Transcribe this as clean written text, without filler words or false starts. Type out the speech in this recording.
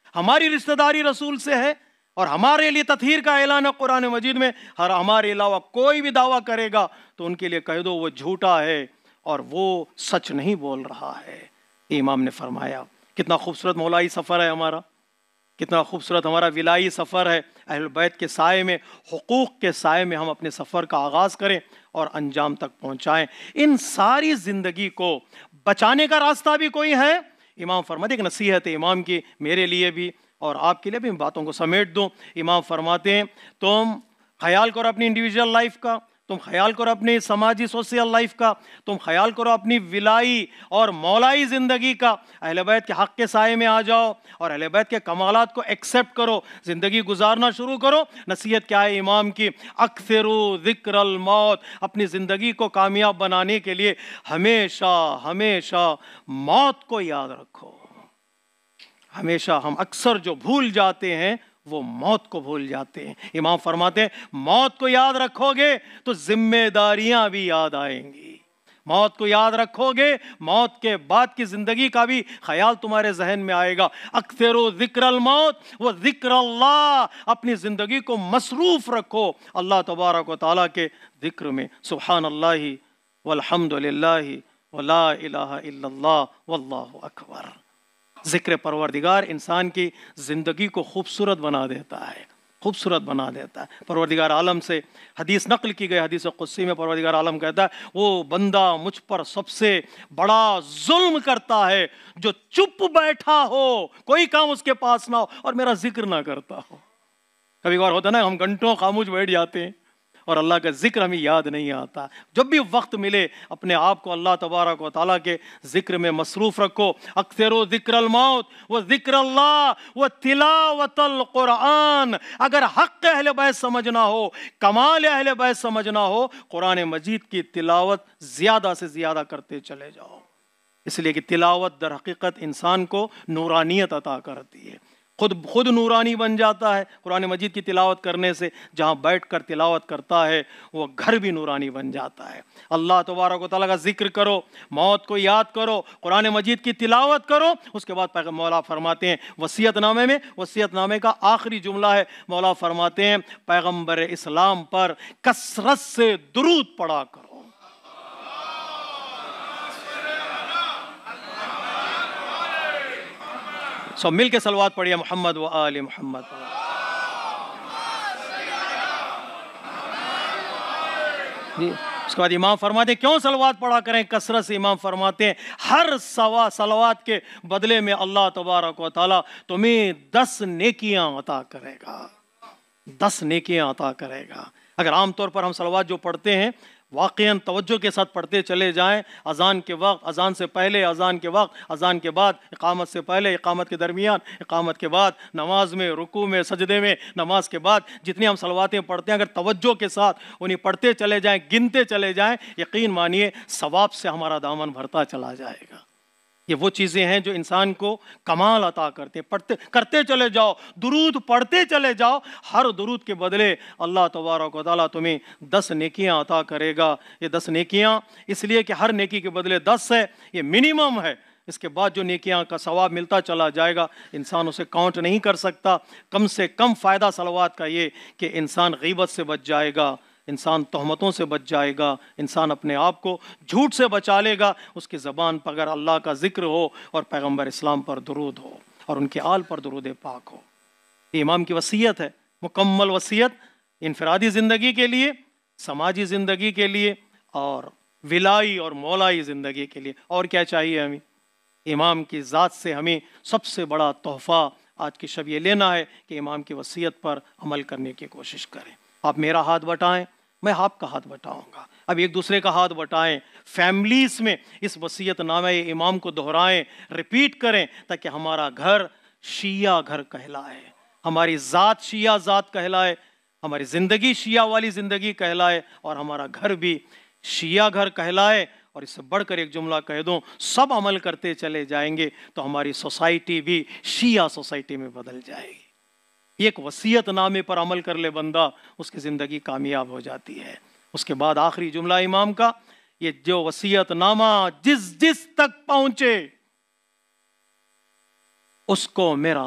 ہماری رشتہ داری رسول سے ہے اور ہمارے لیے تطہیر کا اعلان ہے قرآن مجید میں. ہمارے علاوہ کوئی بھی دعویٰ کرے گا تو ان کے لیے کہہ دو وہ جھوٹا ہے اور وہ سچ نہیں بول رہا ہے. امام نے فرمایا کتنا خوبصورت مولائی سفر ہے ہمارا، کتنا خوبصورت ہمارا ولائی سفر ہے. اہل بیت کے سائے میں، حقوق کے سائے میں ہم اپنے سفر کا آغاز کریں اور انجام تک پہنچائیں. ان ساری زندگی کو بچانے کا راستہ بھی کوئی ہے؟ امام فرماتے ایک نصیحت ہے امام کی میرے لیے بھی اور آپ کے لیے بھی، باتوں کو سمیٹ دوں. امام فرماتے ہیں تم خیال کرو اپنی انڈیویجول لائف کا، تم خیال کرو اپنی سماجی سوشل لائف کا، تم خیال کرو اپنی ولائی اور مولائی زندگی کا. اہل بیت کے حق کے سائے میں آ جاؤ اور اہل بیت کے کمالات کو ایکسیپٹ کرو، زندگی گزارنا شروع کرو. نصیحت کیا ہے امام کی؟ اکثروا ذکر الموت. اپنی زندگی کو کامیاب بنانے کے لیے ہمیشہ ہمیشہ موت کو یاد رکھو. ہمیشہ ہم اکثر جو بھول جاتے ہیں وہ موت کو بھول جاتے ہیں. امام فرماتے ہیں موت کو یاد رکھو گے تو ذمہ داریاں بھی یاد آئیں گی. موت کو یاد رکھو گے، موت کے بعد کی زندگی کا بھی خیال تمہارے ذہن میں آئے گا. اکثروا ذکر الموت و ذکر اللہ. اپنی زندگی کو مصروف رکھو اللہ تبارک و تعالیٰ کے ذکر میں. سبحان اللہ والحمد للہ ولا الہ الا اللہ واللہ اکبر. ذکر پروردگار انسان کی زندگی کو خوبصورت بنا دیتا ہے، خوبصورت بنا دیتا ہے. پروردگار عالم سے حدیث نقل کی گئی، حدیث قدسی میں پروردگار عالم کہتا ہے وہ بندہ مجھ پر سب سے بڑا ظلم کرتا ہے جو چپ بیٹھا ہو، کوئی کام اس کے پاس نہ ہو اور میرا ذکر نہ کرتا ہو. کبھی کبھار ہوتا ہے نا ہم گھنٹوں خاموش بیٹھ جاتے ہیں اور اللہ کا ذکر ہمیں یاد نہیں آتا. جب بھی وقت ملے اپنے آپ کو اللہ تبارک و تعالیٰ کے ذکر میں مصروف رکھو. اکثروا ذکر الموت و ذکر اللہ و تلاوت القرآن. اگر حق اہل بیت سمجھنا ہو، کمال اہل بیت سمجھنا ہو، قرآن مجید کی تلاوت زیادہ سے زیادہ کرتے چلے جاؤ. اس لیے کہ تلاوت در حقیقت انسان کو نورانیت عطا کرتی ہے، خود نورانی بن جاتا ہے. قرآن مجید کی تلاوت کرنے سے جہاں بیٹھ کر تلاوت کرتا ہے وہ گھر بھی نورانی بن جاتا ہے. اللہ تبارک و تعالیٰ کا ذکر کرو، موت کو یاد کرو، قرآن مجید کی تلاوت کرو. اس کے بعد مولا فرماتے ہیں وصیت نامے میں، وصیت نامے کا آخری جملہ ہے، مولا فرماتے ہیں پیغمبر اسلام پر کثرت سے درود پڑھا کرو. سب مل کے صلوات پڑھیے محمد و آل محمد. اس کے بعد امام فرماتے ہیں کیوں صلوات پڑھا کریں کثرت سے؟ امام فرماتے ہیں ہر صلوات کے بدلے میں اللہ تبارک و تعالیٰ تمہیں 10 نیکیاں عطا کرے گا، 10 نیکیاں عطا کرے گا. اگر عام طور پر ہم صلوات جو پڑھتے ہیں واقعاً توجہ کے ساتھ پڑھتے چلے جائیں، اذان کے وقت، اذان سے پہلے، اذان کے وقت، اذان کے بعد، اقامت سے پہلے، اقامت کے درمیان، اقامت کے بعد، نماز میں، رکوع میں، سجدے میں، نماز کے بعد، جتنی ہم صلواتیں پڑھتے ہیں اگر توجہ کے ساتھ انہیں پڑھتے چلے جائیں، گنتے چلے جائیں، یقین مانیے ثواب سے ہمارا دامن بھرتا چلا جائے گا. یہ وہ چیزیں ہیں جو انسان کو کمال عطا کرتے ہیں. کرتے چلے جاؤ، درود پڑھتے چلے جاؤ، ہر درود کے بدلے اللہ تبارک و تعالیٰ تمہیں 10 نیکیاں عطا کرے گا. یہ 10 نیکیاں اس لیے کہ ہر نیکی کے بدلے 10 ہے، یہ منیمم ہے. اس کے بعد جو نیکیاں کا ثواب ملتا چلا جائے گا انسان اسے کاؤنٹ نہیں کر سکتا. کم سے کم فائدہ صلوات کا یہ کہ انسان غیبت سے بچ جائے گا، انسان تہمتوں سے بچ جائے گا، انسان اپنے آپ کو جھوٹ سے بچا لے گا. اس کی زبان پر اگر اللہ کا ذکر ہو اور پیغمبر اسلام پر درود ہو اور ان کے آل پر درود پاک ہو. یہ امام کی وصیت ہے، مکمل وصیت انفرادی زندگی کے لیے، سماجی زندگی کے لیے اور ولائی اور مولائی زندگی کے لیے. اور کیا چاہیے ہمیں؟ امام کی ذات سے ہمیں سب سے بڑا تحفہ آج کی شب یہ لینا ہے کہ امام کی وصیت پر عمل کرنے کی کوشش کریں. آپ میرا ہاتھ بٹائیں، میں آپ کا ہاتھ بٹاؤں گا. اب ایک دوسرے کا ہاتھ بٹائیں، فیملیز میں اس وصیت نامہ امام کو دہرائیں، ریپیٹ کریں تاکہ ہمارا گھر شیعہ گھر کہلائے، ہماری ذات شیعہ ذات کہلائے، ہماری زندگی شیعہ والی زندگی کہلائے اور ہمارا گھر بھی شیعہ گھر کہلائے. اور اس سے بڑھ کر ایک جملہ کہہ دوں، سب عمل کرتے چلے جائیں گے تو ہماری سوسائٹی بھی شیعہ سوسائٹی میں بدل جائے گی. ایک وصیت نامے پر عمل کر لے بندہ، اس کی زندگی کامیاب ہو جاتی ہے. اس کے بعد آخری جملہ امام کا، یہ جو وصیت نامہ جس تک پہنچے اس کو میرا